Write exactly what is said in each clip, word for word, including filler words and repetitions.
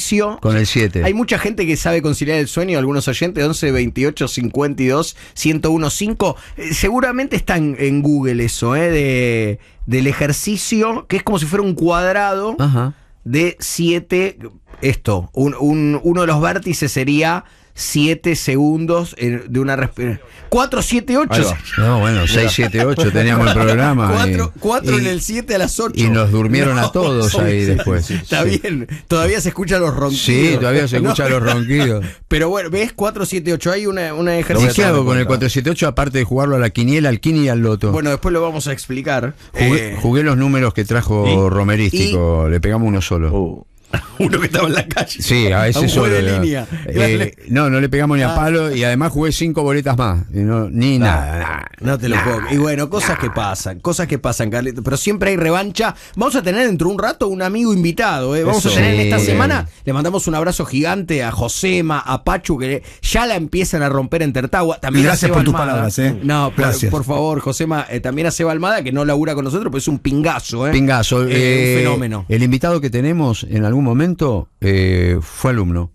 ejercicio. Con el siete. Hay mucha gente que sabe conciliar el sueño, algunos oyentes, once, veintiocho, cincuenta y dos, ciento uno, cinco. Eh, seguramente está en, en Google eso, ¿eh? De, del ejercicio, que es como si fuera un cuadrado. Ajá. De siete. Esto, un, un, uno de los vértices sería siete segundos de una respiración. cuatro, siete, ocho. No, bueno, seis, siete, ocho teníamos el programa. cuatro en el siete a las ocho. Y nos durmieron no, a todos ahí después. Está sí. bien. Todavía se escuchan los ronquidos. Sí, todavía se escuchan no. los ronquidos. Pero bueno, ¿ves? cuatro, siete, ocho. Hay una, una ejercicio. ¿Y qué hago con el cuatro, siete, ocho aparte de jugarlo a la quiniela, al quini y al loto? Bueno, después lo vamos a explicar. Jugué, eh, jugué los números que trajo ¿y? Romerístico. ¿Y? Le pegamos uno solo. Uh. Uno que estaba en la calle. Sí, a ese solo. De línea. Eh, no, no le pegamos ni a palo y además jugué cinco boletas más. Y no, ni nah, nada, nada. No te lo nah, puedo. Y bueno, cosas nah. que pasan, cosas que pasan, Carlito. Pero siempre hay revancha. Vamos a tener dentro de un rato un amigo invitado. ¿eh? Vamos Eso. a tener en esta semana. Le mandamos un abrazo gigante a Josema, a Pachu, que ya la empiezan a romper en Tertagua. También gracias a por tus Almada. palabras, ¿eh? No, por, por favor, Josema, eh, también a Seba Almada, que no labura con nosotros, pero es un pingazo, ¿eh? Pingazo. Eh, eh, un fenómeno. El invitado que tenemos en algún momento. Eh, fue alumno.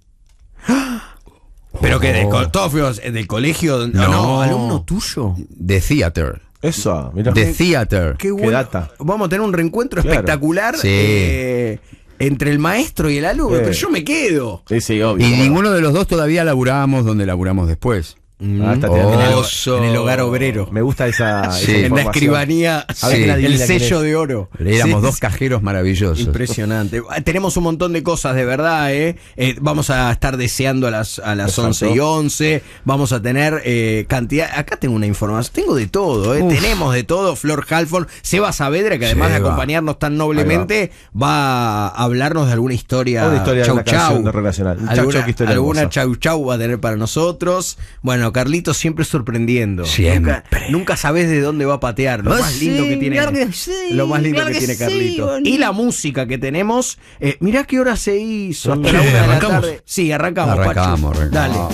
Pero oh. que de, todos fuimos del colegio. No, no, alumno tuyo. De theater. Eso, mira. De theater. Qué bueno. Qué data. Vamos a tener un reencuentro claro. espectacular. Sí. Eh, entre el maestro y el alumno. Sí. Pero yo me quedo. Sí, sí, obvio. Y ninguno de los dos todavía laburamos donde laburamos después. Ah, está en, el, en el hogar obrero. Me gusta esa, sí. esa en la escribanía, sí. el sello de oro. Éramos sí. dos cajeros maravillosos. Impresionante. Tenemos un montón de cosas de verdad. ¿eh? Eh, vamos a estar deseando a las, a las once y once. Vamos a tener eh, cantidad. Acá tengo una información. Tengo de todo. ¿eh? Tenemos de todo. Flor Halfon, Seba Saavedra, que además Seba. de acompañarnos tan noblemente, va. va a hablarnos de alguna historia. Una historia chau, de una chau. De relacional. Alguna, chau, chau, alguna chau chau va a tener para nosotros. Bueno, Carlitos siempre sorprendiendo. Siempre. Nunca, nunca sabes de dónde va a patear. Lo oh, más lindo sí, que tiene. Que sí, lo más lindo que, que tiene sí, Carlitos. Bonito. Y la música que tenemos. Eh, mirá qué hora se hizo. Hasta la una de la tarde. Sí, arrancamos. Arrancamos, arrancamos. Dale.